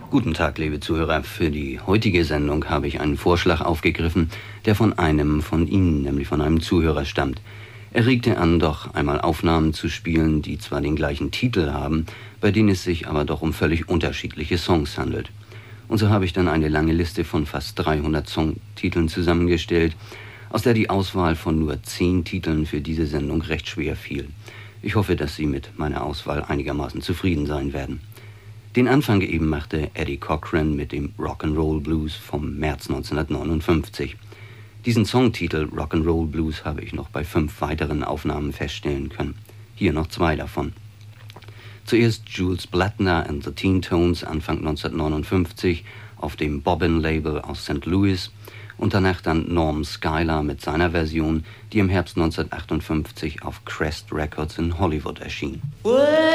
Guten Tag, liebe Zuhörer. Für die heutige Sendung habe ich einen Vorschlag aufgegriffen, der von einem von Ihnen, nämlich von einem Zuhörer, stammt. Er regte an, doch einmal Aufnahmen zu spielen, die zwar den gleichen Titel haben, bei denen es sich aber doch um völlig unterschiedliche Songs handelt. Und so habe ich dann eine lange Liste von fast 300 Songtiteln zusammengestellt, aus der die Auswahl von nur 10 Titeln für diese Sendung recht schwer fiel. Ich hoffe, dass Sie mit meiner Auswahl einigermaßen zufrieden sein werden. Den Anfang eben machte Eddie Cochran mit dem Rock'n'Roll Blues vom März 1959. Diesen Songtitel Rock'n'Roll Blues habe ich noch bei 5 weiteren Aufnahmen feststellen können. Hier noch 2 davon. Zuerst Jules Blattner and the Teen Tones Anfang 1959 auf dem Bobbin-Label aus St. Louis und danach dann Norm Skylar mit seiner Version, die im Herbst 1958 auf Crest Records in Hollywood erschien.